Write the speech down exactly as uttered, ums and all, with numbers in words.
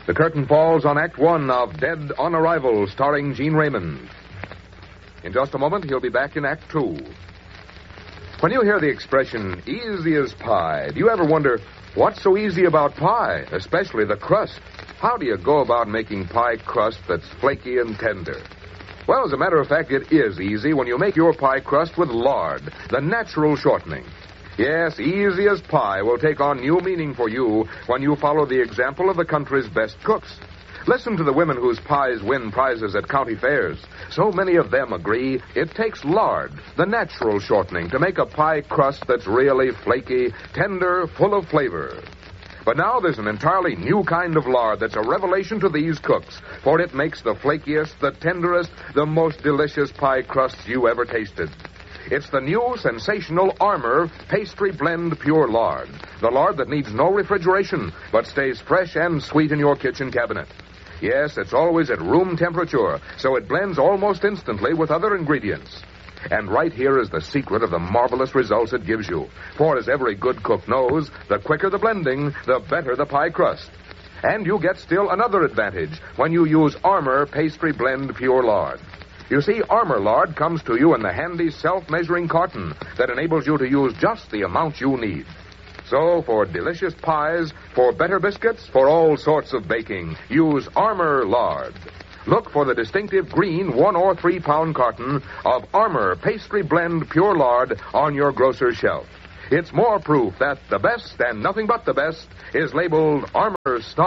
The curtain falls on Act One of Dead on Arrival, starring Gene Raymond. In just a moment, he'll be back in Act Two. When you hear the expression, easy as pie, do you ever wonder, what's so easy about pie, especially the crust? How do you go about making pie crust that's flaky and tender? Well, as a matter of fact, it is easy when you make your pie crust with lard, the natural shortening. Yes, easy as pie will take on new meaning for you when you follow the example of the country's best cooks. Listen to the women whose pies win prizes at county fairs. So many of them agree it takes lard, the natural shortening, to make a pie crust that's really flaky, tender, full of flavor. But now there's an entirely new kind of lard that's a revelation to these cooks, for it makes the flakiest, the tenderest, the most delicious pie crusts you ever tasted. It's the new sensational Armour Pastry Blend Pure Lard, the lard that needs no refrigeration, but stays fresh and sweet in your kitchen cabinet. Yes, it's always at room temperature, so it blends almost instantly with other ingredients. And right here is the secret of the marvelous results it gives you. For as every good cook knows, the quicker the blending, the better the pie crust. And you get still another advantage when you use Armour Pastry Blend Pure Lard. You see, Armour lard comes to you in the handy self-measuring carton that enables you to use just the amount you need. So, for delicious pies, for better biscuits, for all sorts of baking, use Armour lard. Look for the distinctive green one or three pound carton of Armour Pastry Blend Pure Lard on your grocer's shelf. It's more proof that the best and nothing but the best is labeled Armour Star.